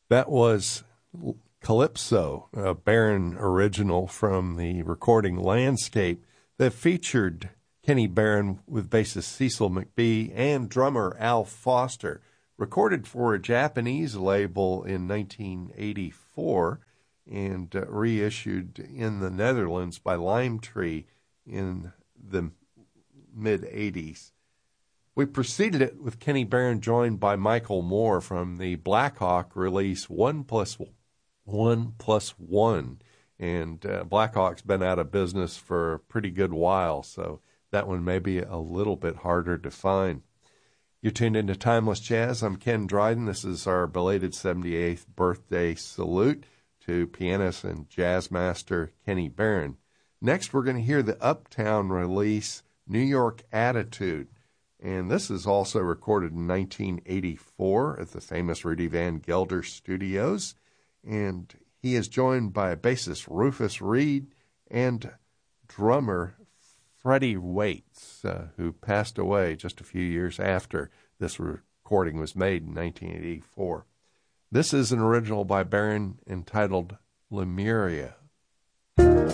That was Calypso, a Barron original from the recording Landscape that featured Kenny Barron with bassist Cecil McBee and drummer Al Foster, recorded for a Japanese label in 1984 and reissued in the Netherlands by Lime Tree in the mid-'80s. We preceded it with Kenny Barron joined by Michael Moore from the Blackhawk release 1+1+1. And Blackhawk's been out of business for a pretty good while, so that one may be a little bit harder to find. You're tuned into Timeless Jazz. I'm Ken Dryden. This is our belated 78th birthday salute to pianist and jazz master Kenny Barron. Next, we're going to hear the Uptown release, New York Attitude. And this is also recorded in 1984 at the famous Rudy Van Gelder Studios. And he is joined by bassist Rufus Reid and drummer Freddie Waits, who passed away just a few years after this recording was made in 1984. This is an original by Barron entitled Lemuria.